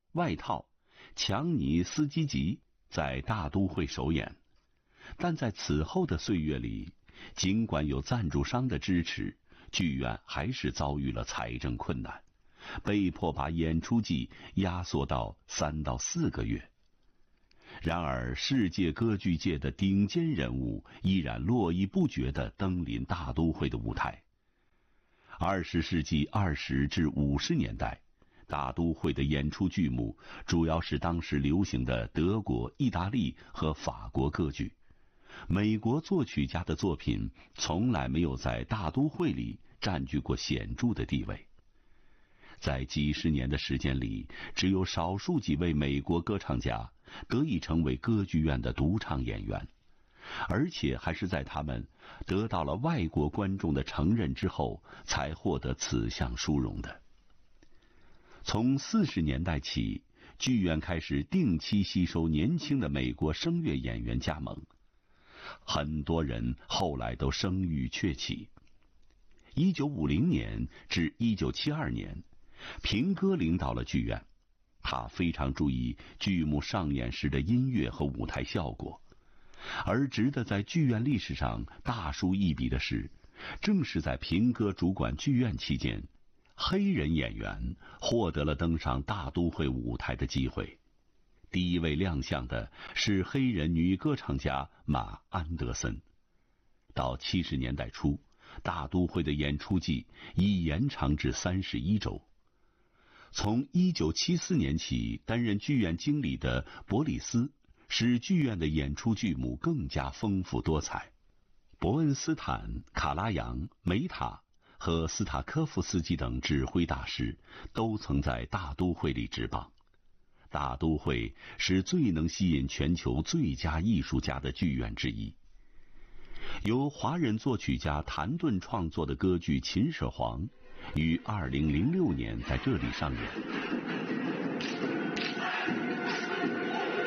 外套、强尼斯基吉在大都会首演，但在此后的岁月里，尽管有赞助商的支持，剧院还是遭遇了财政困难，被迫把演出季压缩到3到4个月。然而，世界歌剧界的顶尖人物依然络绎不绝地登临大都会的舞台。20世纪20至50年代，大都会的演出剧目主要是当时流行的德国、意大利和法国歌剧。美国作曲家的作品从来没有在大都会里占据过显著的地位。在几十年的时间里，只有少数几位美国歌唱家得以成为歌剧院的独唱演员，而且还是在他们得到了外国观众的承认之后才获得此项殊荣的。从40年代起，剧院开始定期吸收年轻的美国声乐演员加盟，很多人后来都声誉鹊起。1950年至1972年，平哥领导了剧院，他非常注意剧目上演时的音乐和舞台效果。而值得在剧院历史上大书一笔的是，正是在平哥主管剧院期间，黑人演员获得了登上大都会舞台的机会。第一位亮相的是黑人女歌唱家马安德森。到70年代初，大都会的演出季已延长至31周。从1974年起担任剧院经理的伯里斯，使剧院的演出剧目更加丰富多彩。伯恩斯坦、卡拉扬、梅塔和斯塔科夫斯基等指挥大师都曾在大都会里执棒。大都会是最能吸引全球最佳艺术家的剧院之一。由华人作曲家谭盾创作的歌剧《秦始皇》于2006年在这里上演。